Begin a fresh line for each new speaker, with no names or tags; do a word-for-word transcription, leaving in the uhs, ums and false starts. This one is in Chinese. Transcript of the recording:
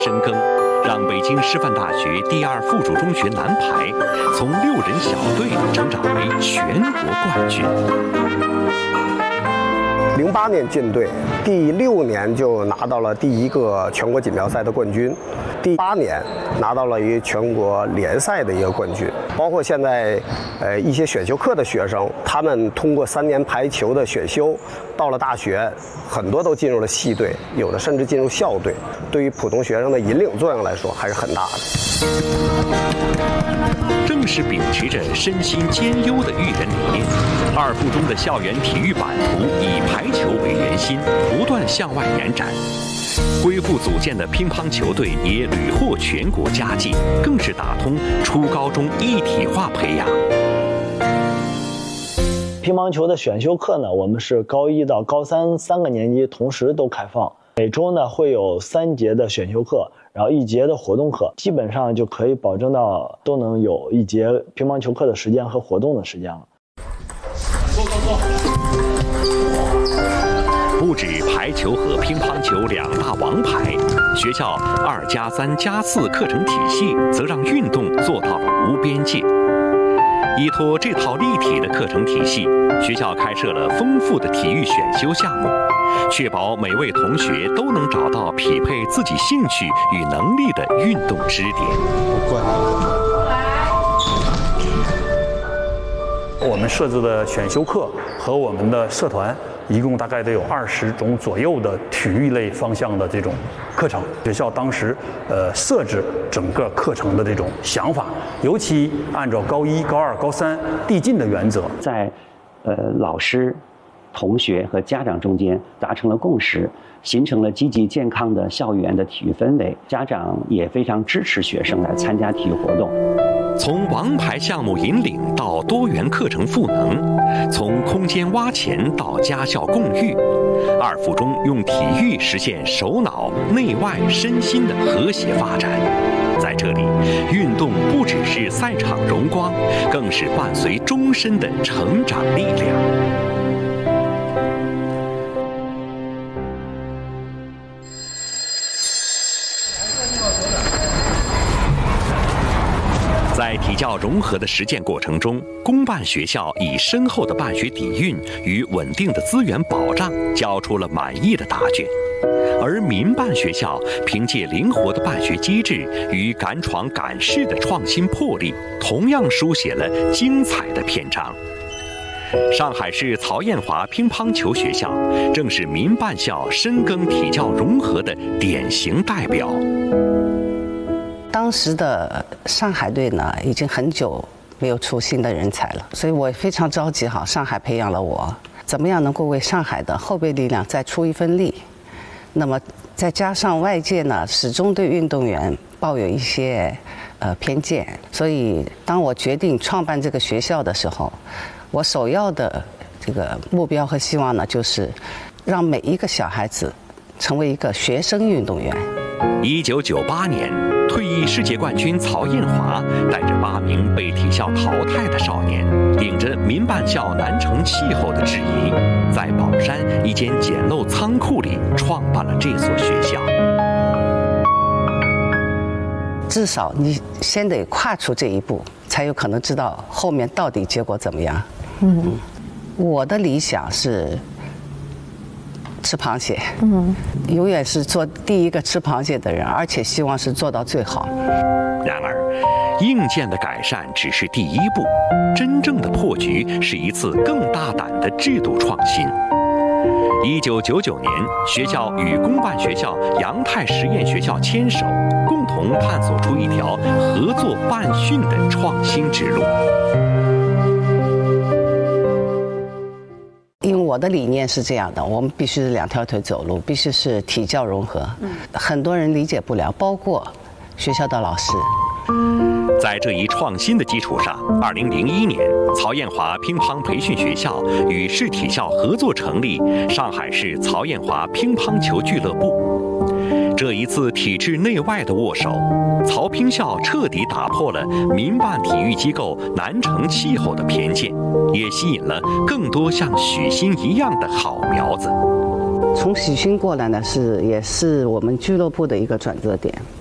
深耕，让北京师范大学第二附属中学男排从六人小队成长为全国冠军。
零八年进队，第六年就拿到了第一个全国锦标赛的冠军，第八年拿到了一个全国联赛的一个冠军。包括现在，呃，一些选修课的学生，他们通过三年排球的选修，到了大学，很多都进入了系队，有的甚至进入校队。对于普通学生的引领作用来说，还是很大的。
正是秉持着身心兼优的育人理念，二附中的校园体育版图以排球为圆心，不断向外延展。恢复组建的乒乓球队也屡获全国佳绩，更是打通初高中一体化培养。
乒乓球的选修课呢，我们是高一到高三三个年级同时都开放，每周呢会有三节的选修课，然后一节的活动课，基本上就可以保证到都能有一节乒乓球课的时间和活动的时间了。
不止排球和乒乓球两大王牌，学校二加三加四课程体系则让运动做到了无边界。依托这套立体的课程体系，学校开设了丰富的体育选修项目，确保每位同学都能找到匹配自己兴趣与能力的运动支点。
我们设置的选修课和我们的社团，一共大概得有二十种左右的体育类方向的这种课程。学校当时呃设置整个课程的这种想法，尤其按照高一、高二、高三递进的原则，
在呃老师、同学和家长中间达成了共识，形成了积极健康的校园的体育氛围。家长也非常支持学生来参加体育活动。
从王牌项目引领到多元课程赋能，从空间挖潜到家校共育，二附中用体育实现手脑、内外、身心的和谐发展。在这里，运动不只是赛场荣光，更是伴随终身的成长力量。在体教融合的实践过程中，公办学校以深厚的办学底蕴与稳定的资源保障，交出了满意的答卷；而民办学校凭借灵活的办学机制与敢闯敢试的创新魄力，同样书写了精彩的篇章。上海市曹艳华乒乓球学校正是民办校深耕体教融合的典型代表。
当时的上海队呢，已经很久没有出新的人才了，所以我非常着急。好，上海培养了我，怎么样能够为上海的后备力量再出一份力？那么再加上外界呢，始终对运动员抱有一些呃偏见，所以当我决定创办这个学校的时候，我首要的这个目标和希望呢，就是让每一个小孩子成为一个学生运动员。
一九九八年，退役世界冠军曹艳华带着八名被体校淘汰的少年，顶着民办校难成气候的质疑，在宝山一间简陋仓库里创办了这所学校。
至少你先得跨出这一步，才有可能知道后面到底结果怎么样。嗯，我的理想是吃螃蟹，嗯，永远是做第一个吃螃蟹的人，而且希望是做到最好。
然而，硬件的改善只是第一步，真正的破局是一次更大胆的制度创新。一九九九年，学校与公办学校杨泰实验学校牵手，共同探索出一条合作办训的创新之路。
因为我的理念是这样的，我们必须是两条腿走路，必须是体教融合。嗯，很多人理解不了，包括学校的老师。
在这一创新的基础上，二零零一年，曹艳华乒乓培训学校与市体校合作成立上海市曹艳华乒乓球俱乐部。这一次体制内外的握手，曹乒校彻底打破了民办体育机构难成气候的偏见，也吸引了更多像许昕一样的好苗子。
从喜讯过来呢，是也是我们俱乐部的一个转折点。